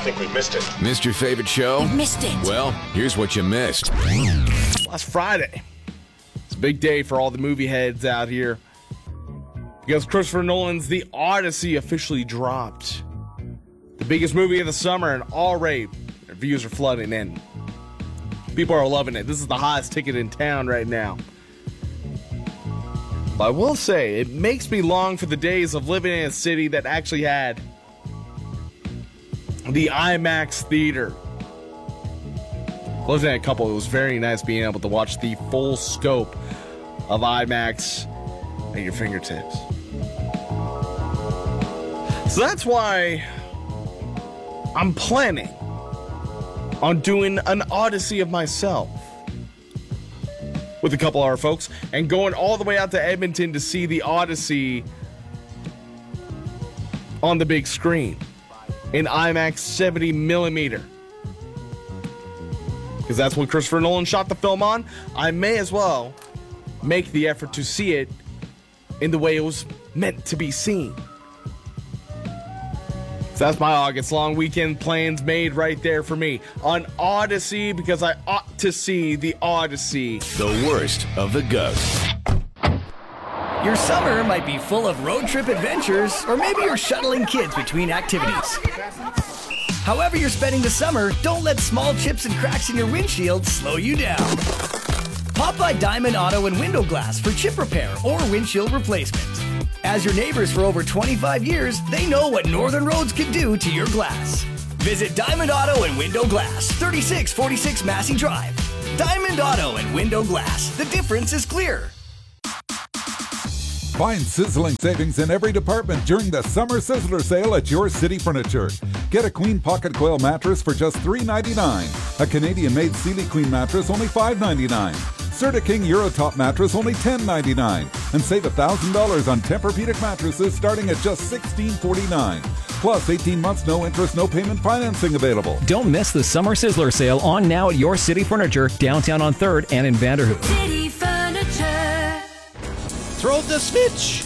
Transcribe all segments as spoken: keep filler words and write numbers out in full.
think we missed it. Missed your favorite show? You missed it. Well, here's what you missed. Last Friday. It's a big day for all the movie heads out here, because Christopher Nolan's The Odyssey officially dropped. The biggest movie of the summer, and already reviews are flooding in. People are loving it. This is the hottest ticket in town right now. But I will say, it makes me long for the days of living in a city that actually had the IMAX theater. Living in a couple, it was very nice being able to watch the full scope of IMAX at your fingertips. So that's why I'm planning on doing an Odyssey of myself with a couple of our folks and going all the way out to Edmonton to see the Odyssey on the big screen in IMAX seventy millimeter. Because that's what Christopher Nolan shot the film on. I may as well make the effort to see it in the way it was meant to be seen. So that's my August long weekend plans made right there for me. On Odyssey, because I ought to see the Odyssey. The worst of the GOAT. Your summer might be full of road trip adventures, or maybe you're shuttling kids between activities. However you're spending the summer, don't let small chips and cracks in your windshield slow you down. Pop by Diamond Auto and Window Glass for chip repair or windshield replacement. As your neighbors for over twenty-five years, they know what Northern Roads can do to your glass. Visit Diamond Auto and Window Glass, thirty-six forty-six Massey Drive. Diamond Auto and Window Glass. The difference is clear. Find sizzling savings in every department during the Summer Sizzler Sale at Your City Furniture. Get a Queen Pocket Coil mattress for just three ninety-nine. A Canadian-made Sealy Queen mattress only five ninety-nine. Serta King Eurotop mattress only ten ninety-nine. And save one thousand dollars on Tempur-Pedic mattresses starting at just sixteen forty-nine. Plus eighteen months no interest, no payment financing available. Don't miss the Summer Sizzler Sale on now at Your City Furniture, downtown on third and in Vanderhoof. City Furniture. Throw the switch!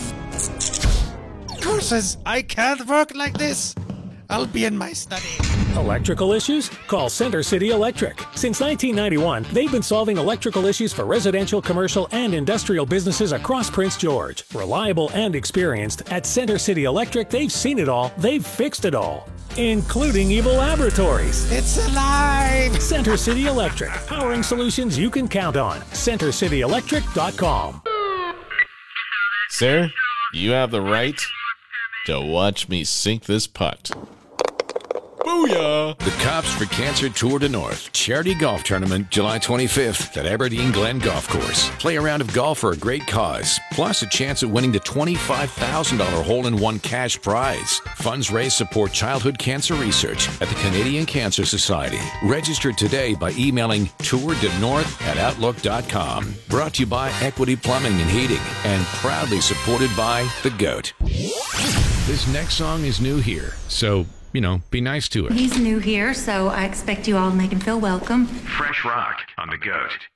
Curses, I can't work like this. I'll be in my study. Electrical issues? Call Center City Electric. Since nineteen ninety-one, they've been solving electrical issues for residential, commercial, and industrial businesses across Prince George. Reliable and experienced, at Center City Electric, they've seen it all, they've fixed it all, including evil laboratories. It's alive! Center City Electric, powering solutions you can count on. center city electric dot com. Sir, you have the right to watch me sink this putt. Booyah! The Cops for Cancer Tour de North Charity Golf Tournament, July twenty-fifth at Aberdeen Glen Golf Course. Play a round of golf for a great cause, plus a chance at winning the twenty-five thousand dollars hole-in-one cash prize. Funds raised support childhood cancer research at the Canadian Cancer Society. Register today by emailing tour de north at outlook dot com. Brought to you by Equity Plumbing and Heating and proudly supported by The GOAT. This next song is new here, so, you know, be nice to it. He's new here, so I expect you all to make him feel welcome. Fresh rock on The GOAT.